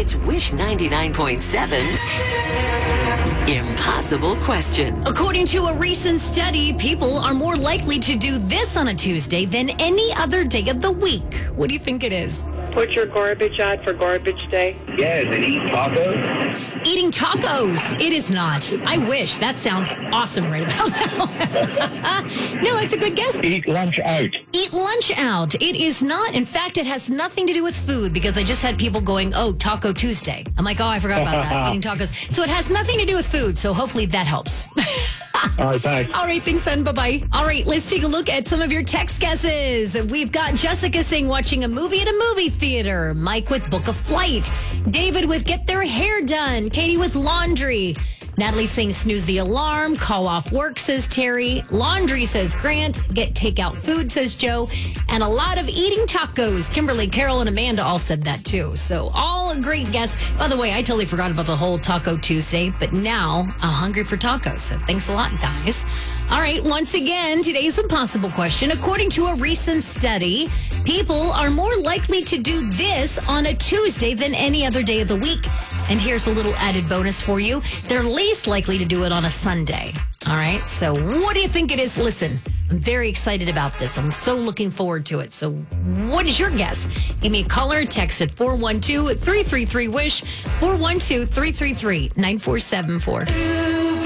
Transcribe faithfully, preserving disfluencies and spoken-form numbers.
It's Wish ninety-nine point seven's Impossible Question. According to a recent study, people are more likely to do this on a Tuesday than any other day of the week. What do you think it is? Put your garbage out for garbage day. Yeah, is it eat tacos? Eating tacos. It is not. I wish. That sounds awesome right about now. No, it's a good guess. Eat lunch out. Eat lunch out. It is not. In fact, it has nothing to do with food because I just had people going, oh, Taco Tuesday. I'm like, oh, I forgot about that. Eating tacos. So it has nothing to do with food. So hopefully that helps. All right, thanks. All right, thanks, son. Bye-bye. All right, let's take a look at some of your text guesses. We've got Jessica saying watching a movie at a movie theater. Mike with book a flight. David with get their hair done. Katie with laundry. Natalie saying snooze the alarm. Call off work, says Terry. Laundry, says Grant. Get takeout food, says Joe. And a lot of eating tacos. Kimberly, Carol, and Amanda all said that too. So all great guests. By the way, I totally forgot about the whole Taco Tuesday, but now I'm hungry for tacos. So thanks a lot, guys. All right, once again, today's impossible question. According to a recent study, people are more likely to do this on a Tuesday than any other day of the week. And here's a little added bonus for you. They're least likely to do it on a Sunday. All right, so what do you think it is? Listen, I'm very excited about this. I'm so looking forward to it. So what is your guess? Give me a call or text at four one two, three three three, WISH, four one two, three three three, nine four seven four.